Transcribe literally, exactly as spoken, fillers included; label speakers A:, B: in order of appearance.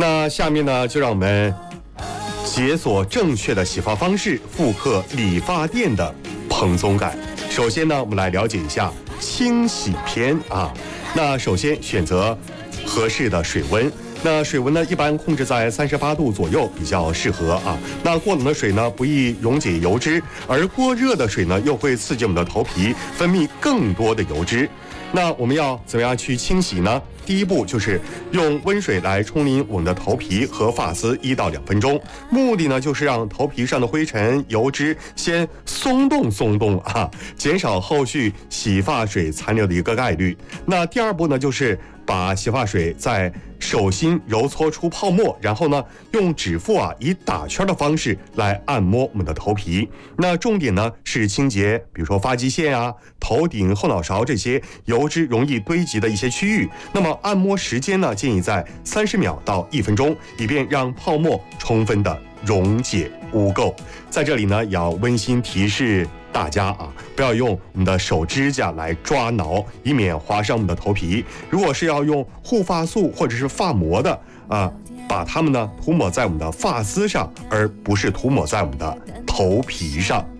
A: 那下面呢，就让我们解锁正确的洗发方式，复刻理发店的蓬松感。首先呢，我们来了解一下清洗篇啊。那首先选择合适的水温。那水温呢，一般控制在三十八度左右比较适合啊。那过冷的水呢，不易溶解油脂，而过热的水呢，又会刺激我们的头皮分泌更多的油脂。那我们要怎么样去清洗呢？第一步就是用温水来冲淋我们的头皮和发丝一到两分钟，目的呢就是让头皮上的灰尘、油脂先松动松动啊，减少后续洗发水残留的一个概率。那第二步呢，就是把洗发水在手心揉搓出泡沫，然后呢用指腹啊以打圈的方式来按摩我们的头皮。那重点呢是清洁，比如说发际线啊、头顶、后脑勺这些油脂容易堆积的一些区域。那么按摩时间呢，建议在三十秒到一分钟，以便让泡沫充分的溶解污垢。在这里呢，也要温馨提示大家啊，不要用我们的手指甲来抓挠，以免划伤我们的头皮。如果是要用护发素或者是发膜的啊，把它们呢涂抹在我们的发丝上，而不是涂抹在我们的头皮上。